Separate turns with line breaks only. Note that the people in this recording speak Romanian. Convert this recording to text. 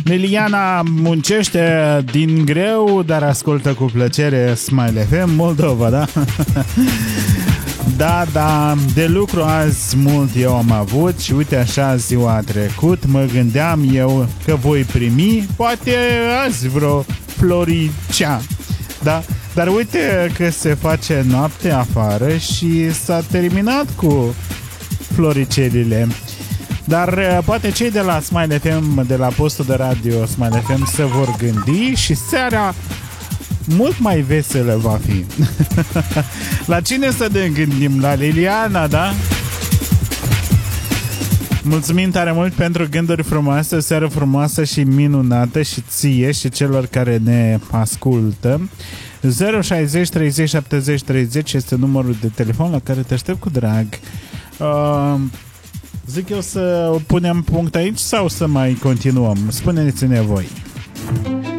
Liliana muncește din greu, dar ascultă cu plăcere Smile FM Moldova, da? Da, de lucru azi mult eu am avut și uite așa ziua a trecut. Mă gândeam eu că voi primi poate azi vreo floricea, da? Dar uite că se face noapte afară și s-a terminat cu floricelile. Dar poate cei de la Smile FM, de la postul de radio Smile FM, se vor gândi și seara mult mai veselă va fi. La cine să ne gândim? La Liliana, da? Mulțumim tare mult pentru gânduri frumoase, o seară frumoasă și minunată și ție și celor care ne ascultă. 060 30 70 30 este numărul de telefon la care te aștept cu drag. Zic eu să punem punct aici sau să mai continuăm? Spuneți-ne voi.